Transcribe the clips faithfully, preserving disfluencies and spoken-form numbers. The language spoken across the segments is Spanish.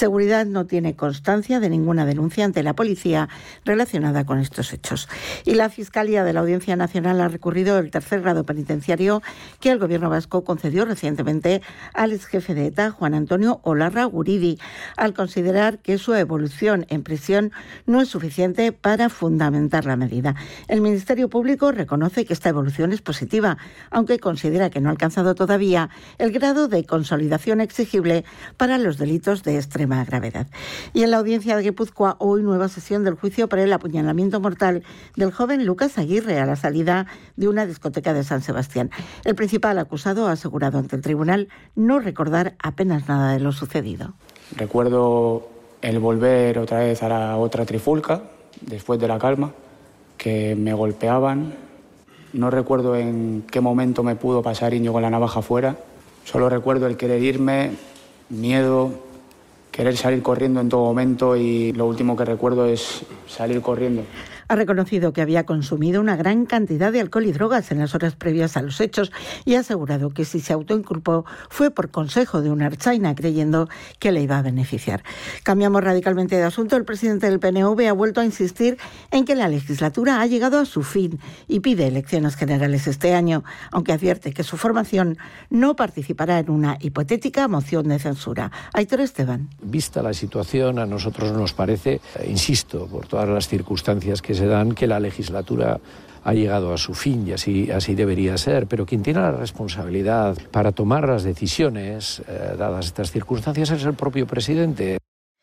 Seguridad no tiene constancia de ninguna denuncia ante la policía relacionada con estos hechos. Y la Fiscalía de la Audiencia Nacional ha recurrido el tercer grado penitenciario que el Gobierno vasco concedió recientemente al exjefe de ETA, Juan Antonio Olarra Guridi, al considerar que su evolución en prisión no es suficiente para fundamentar la medida. El Ministerio Público reconoce que esta evolución es positiva, aunque considera que no ha alcanzado todavía el grado de consolidación exigible para los delitos de extrema gravedad. Y en la audiencia de Guipúzcoa, hoy nueva sesión del juicio por el apuñalamiento mortal del joven Lucas Aguirre a la salida de una discoteca de San Sebastián. El principal acusado ha asegurado ante el tribunal no recordar apenas nada de lo sucedido. Recuerdo el volver otra vez a la otra trifulca, después de la calma, que me golpeaban. No recuerdo en qué momento me pudo pasar Iñigo con la navaja afuera. Solo recuerdo el querer irme, miedo, querer salir corriendo en todo momento y lo último que recuerdo es salir corriendo. Ha reconocido que había consumido una gran cantidad de alcohol y drogas en las horas previas a los hechos y ha asegurado que si se autoinculpó fue por consejo de una archaina, creyendo que le iba a beneficiar. Cambiamos radicalmente de asunto. El presidente del P N V ha vuelto a insistir en que la legislatura ha llegado a su fin y pide elecciones generales este año, aunque advierte que su formación no participará en una hipotética moción de censura. Aitor Esteban. Vista la situación, a nosotros nos parece, insisto, por todas las circunstancias que se dan, que la legislatura ha llegado a su fin y así, así debería ser, pero quien tiene la responsabilidad para tomar las decisiones, eh, dadas estas circunstancias, es el propio presidente.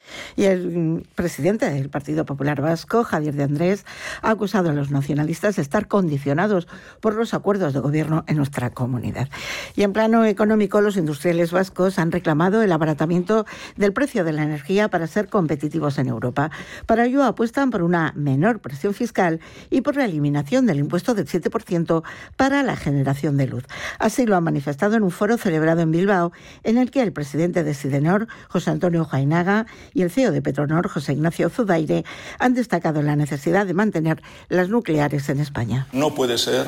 Y el presidente del Partido Popular Vasco, Javier de Andrés, ha acusado a los nacionalistas de estar condicionados por los acuerdos de gobierno en nuestra comunidad. Y en plano económico, los industriales vascos han reclamado el abaratamiento del precio de la energía para ser competitivos en Europa. Para ello apuestan por una menor presión fiscal y por la eliminación del impuesto del siete por ciento para la generación de luz. Así lo han manifestado en un foro celebrado en Bilbao, en el que el presidente de Sidenor, José Antonio Jainaga, y el C E O de Petronor, José Ignacio Zudaire, han destacado la necesidad de mantener las nucleares en España. No puede ser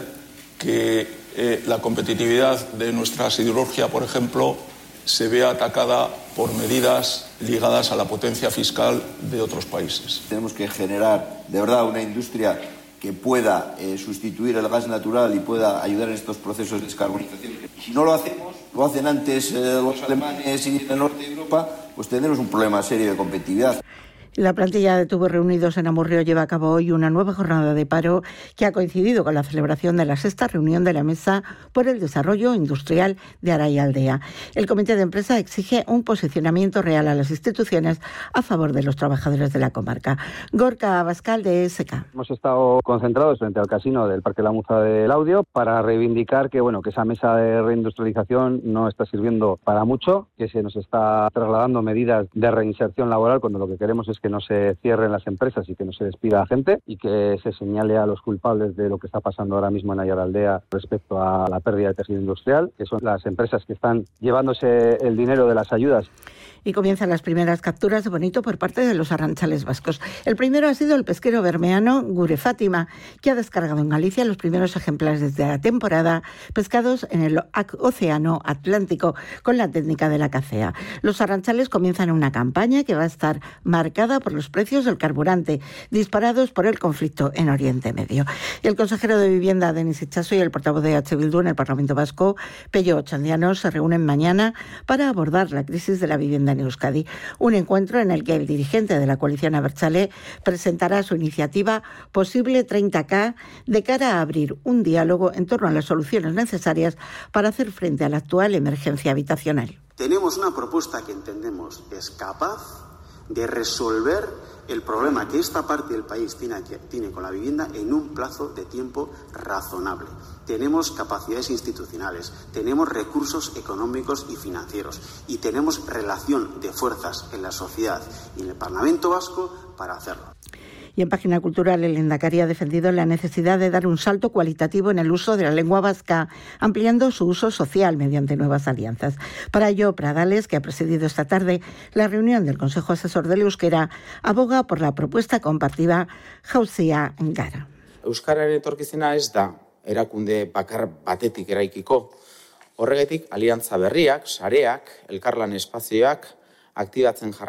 que eh, la competitividad de nuestra siderurgia, por ejemplo, se vea atacada por medidas ligadas a la potencia fiscal de otros países. Tenemos que generar de verdad una industria que pueda eh, sustituir el gas natural y pueda ayudar en estos procesos de descarbonización. Si no lo hacemos, lo hacen antes eh, los alemanes y el norte de Europa, pues tendremos un problema serio de competitividad. La plantilla de Tubos Reunidos en Amurrio lleva a cabo hoy una nueva jornada de paro que ha coincidido con la celebración de la sexta reunión de la Mesa por el Desarrollo Industrial de Araialdea. El comité de empresa exige un posicionamiento real a las instituciones a favor de los trabajadores de la comarca. Gorka Abascal, de E S K. Hemos estado concentrados frente al casino del Parque La Muza del Audio para reivindicar que, bueno, que esa mesa de reindustrialización no está sirviendo para mucho, que se nos está trasladando medidas de reinserción laboral cuando lo que queremos es que no se cierren las empresas y que no se despida a gente y que se señale a los culpables de lo que está pasando ahora mismo en Aiaraldea respecto a la pérdida de tejido industrial, que son las empresas que están llevándose el dinero de las ayudas. Y comienzan las primeras capturas de bonito por parte de los arranchales vascos. El primero ha sido el pesquero bermeano Gure Fátima, que ha descargado en Galicia los primeros ejemplares de la temporada pescados en el Océano Atlántico con la técnica de la cacea. Los arranchales comienzan una campaña que va a estar marcada por los precios del carburante, disparados por el conflicto en Oriente Medio. Y el consejero de Vivienda, Denis Itxaso, y el portavoz de H. Bildu en el Parlamento Vasco, Pello Ochandiano, se reúnen mañana para abordar la crisis de la vivienda en Euskadi. Un encuentro en el que el dirigente de la coalición abertzale presentará su iniciativa Posible treinta K de cara a abrir un diálogo en torno a las soluciones necesarias para hacer frente a la actual emergencia habitacional. Tenemos una propuesta que entendemos es capaz de resolver el problema que esta parte del país tiene, tiene con la vivienda en un plazo de tiempo razonable. Tenemos capacidades institucionales, tenemos recursos económicos y financieros y tenemos relación de fuerzas en la sociedad y en el Parlamento Vasco para hacerlo. Y en Página Cultural, el Lehendakari ha defendido la necesidad de dar un salto cualitativo en el uso de la lengua vasca, ampliando su uso social mediante nuevas alianzas. Para ello, Pradales, que ha presidido esta tarde la reunión del Consejo Asesor del Euskera, aboga por la propuesta compartida Jauzia Gara. Euskararen etorkizena ez da erakunde bakar batetik eraikiko. Horregatik, aliantza berriak, sareak, elkarlan espazioak aktibatzen jarraitzen